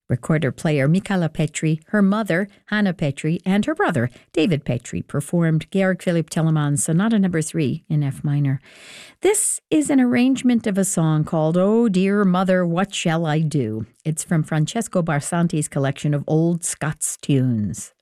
Recorder player Michala Petri, her mother, Hannah Petri, and her brother, David Petri, performed Georg Philipp Telemann's Sonata No. 3 in F minor. This is an arrangement of a song called Oh Dear Mother, What Shall I Do? It's from Francesco Barsanti's collection of old Scots tunes.